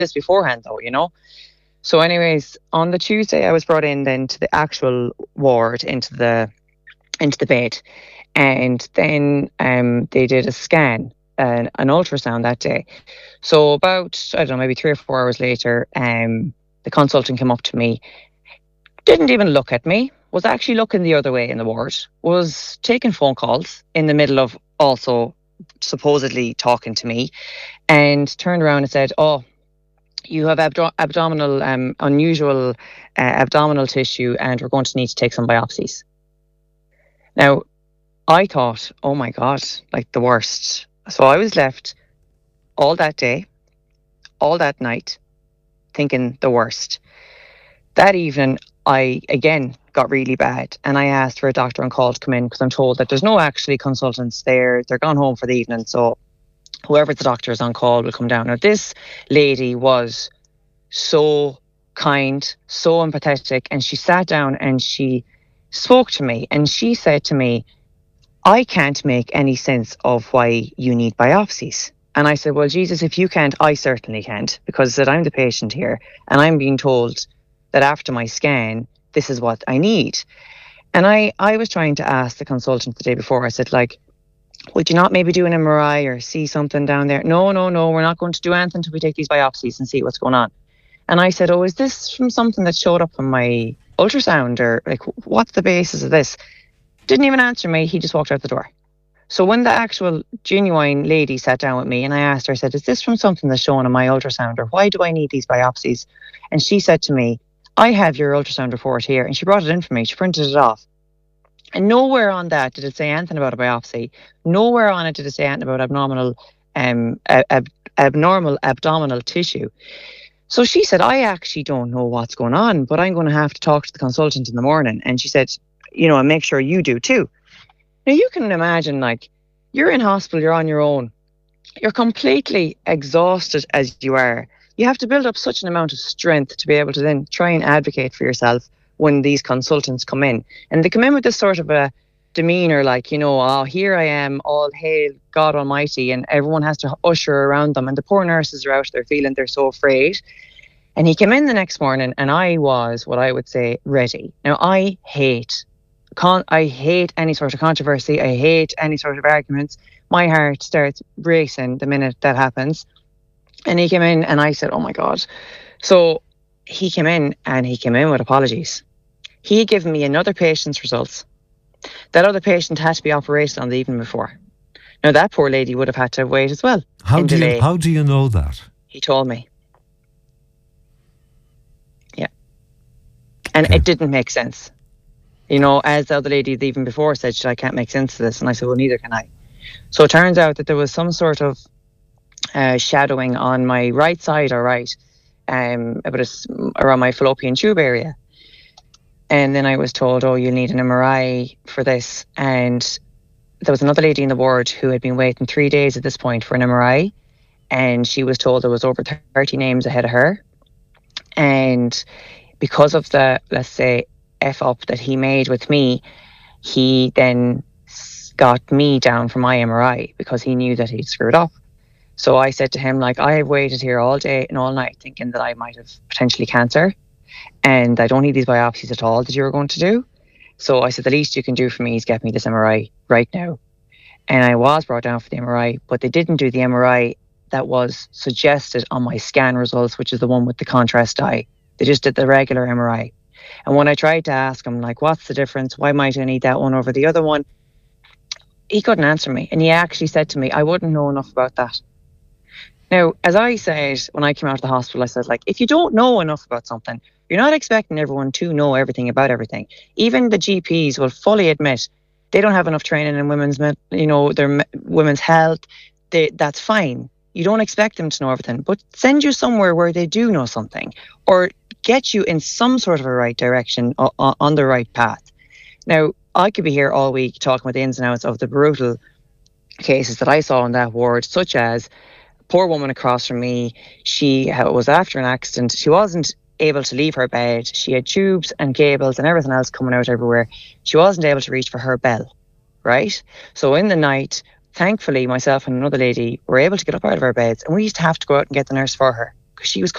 this beforehand though, you know. So anyways, on the Tuesday I was brought in then to the actual ward, into the bed. And then they did a scan, an ultrasound that day. So about, I don't know, maybe 3 or 4 hours later, the consultant came up to me, didn't even look at me, was actually looking the other way in the ward, was taking phone calls in the middle of also supposedly talking to me, and turned around and said, "Oh, you have abdominal, unusual abdominal tissue, and we're going to need to take some biopsies." Now, I thought, oh my God, like the worst. So I was left all that day, all that night, thinking the worst. That evening, I again got really bad, and I asked for a doctor on call to come in, because I'm told that there's no actually consultants there. They're gone home for the evening. So whoever the doctor is on call will come down. Now, this lady was so kind, so empathetic, and she sat down and she spoke to me, and she said to me, "I can't make any sense of why you need biopsies." And I said, "Well, Jesus, if you can't, I certainly can't, because that I'm the patient here, and I'm being told that after my scan, this is what I need." And I was trying to ask the consultant the day before, I said, like, "Would you not maybe do an MRI or see something down there?" "No, no, no, we're not going to do anything until we take these biopsies and see what's going on." And I said, "Oh, is this from something that showed up on my ultrasound, or like, what's the basis of this?" Didn't even answer me. He just walked out the door. So when the actual genuine lady sat down with me and I asked her, I said, "Is this from something that's shown on my ultrasound, or why do I need these biopsies?" And she said to me, "I have your ultrasound report here." And she brought it in for me. She printed it off. And nowhere on that did it say anything about a biopsy. Nowhere on it did it say anything about abnormal abdominal tissue. So she said, "I actually don't know what's going on, but I'm going to have to talk to the consultant in the morning." And she said, "And make sure you do too." Now you can imagine, like, you're in hospital, you're on your own, you're completely exhausted as you are. You have to build up such an amount of strength to be able to then try and advocate for yourself when these consultants come in. And they come in with this sort of a demeanour, like, "Oh, here I am, all hail God Almighty," and everyone has to usher around them. And the poor nurses are out there feeling they're so afraid. And he came in the next morning and I was, what I would say, ready. Now, I hate any sort of controversy. I hate any sort of arguments. My heart starts racing the minute that happens. And he came in and I said, "Oh my God." So he came in with apologies. He had given me another patient's results. That other patient had to be operated on the evening before. Now, that poor lady would have had to wait as well. How do you know that? He told me. Yeah. And It didn't make sense. As the other lady the evening before said, "I can't make sense of this." And I said, "Well, neither can I." So it turns out that there was some sort of shadowing on my right side, around my fallopian tube area. And then I was told, "Oh, you'll need an MRI for this." And there was another lady in the ward who had been waiting 3 days at this point for an MRI. And she was told there was over 30 names ahead of her. And because of the, let's say, F-up that he made with me, he then got me down for my MRI because he knew that he'd screwed up. So I said to him, like, "I have waited here all day and all night thinking that I might have potentially cancer, and I don't need these biopsies at all that you were going to do." So I said, "The least you can do for me is get me this MRI right now." And I was brought down for the MRI, but they didn't do the MRI that was suggested on my scan results, which is the one with the contrast dye. They just did the regular MRI. And when I tried to ask him, like, what's the difference? Why might I need that one over the other one? He couldn't answer me. And he actually said to me, "I wouldn't know enough about that." Now, as I said, when I came out of the hospital, I said, like, if you don't know enough about something, you're not expecting everyone to know everything about everything. Even the GPs will fully admit they don't have enough training in women's health. That's fine. You don't expect them to know everything, but send you somewhere where they do know something, or get you in some sort of a right direction, on the right path. Now, I could be here all week talking about the ins and outs of the brutal cases that I saw in that ward, such as a poor woman across from me. She was after an accident. She wasn't able to leave her bed. She had tubes and cables and everything else coming out everywhere. She wasn't able to reach for her bell, right? So in the night, thankfully, myself and another lady were able to get up out of our beds, and we used to have to go out and get the nurse for her because she was